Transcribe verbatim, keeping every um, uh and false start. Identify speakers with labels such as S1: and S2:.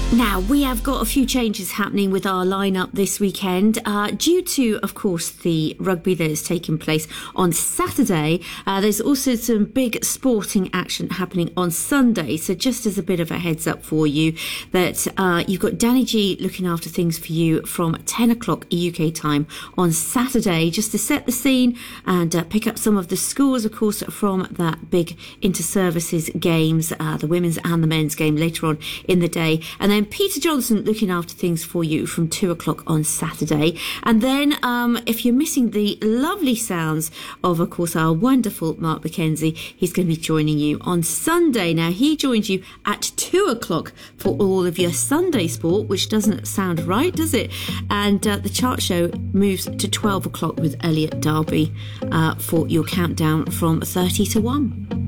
S1: Now, we have got a few changes happening with our lineup this weekend. Uh, due to, of course, the rugby that is taking place on Saturday, uh, there's also some big sporting action happening on Sunday. So just as a bit of a heads up for you, that uh, you've got Danny G looking after things for you from ten o'clock U K time on Saturday, just to set the scene and uh, pick up some of the scores, of course, from that big inter-services games, uh, the women's and the men's game later on in the day. And then Peter Johnson looking after things for you from two o'clock on Saturday. And then um, if you're missing the lovely sounds of, of course, our wonderful Mark McKenzie, he's going to be joining you on Sunday. Now, he joins you at two o'clock for all of your Sunday sport, which doesn't sound right, does it? And uh, the chart show moves to twelve o'clock with Elliot Darby uh, for your countdown from thirty to one.